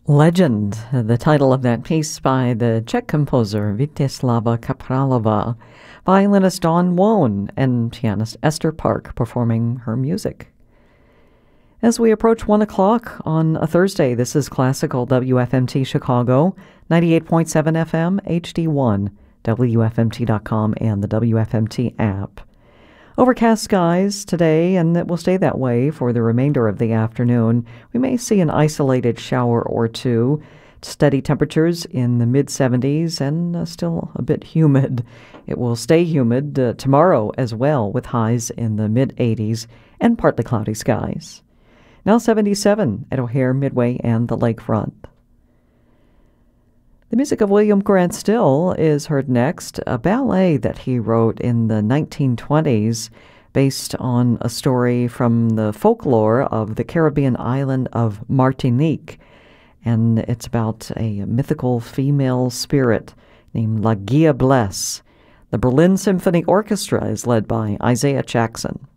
Legend, the title of that piece by the Czech composer Vítězslava Kapralova, violinist Dawn Wone, and pianist Esther Park performing her music. As we approach 1 o'clock on a Thursday, this is Classical WFMT Chicago, 98.7 FM, HD1, WFMT.com, and the WFMT app. Overcast skies today, and it will stay that way for the remainder of the afternoon. We may see an isolated shower or two. Steady temperatures in the mid-70s and still a bit humid. It will stay humid tomorrow as well, with highs in the mid-80s and partly cloudy skies. Now 77 at O'Hare, Midway, and the Lakefront. The music of William Grant Still is heard next, a ballet that he wrote in the 1920s based on a story from the folklore of the Caribbean island of Martinique. And it's about a mythical female spirit named La Guia Blesse. The Berlin Symphony Orchestra is led by Isaiah Jackson.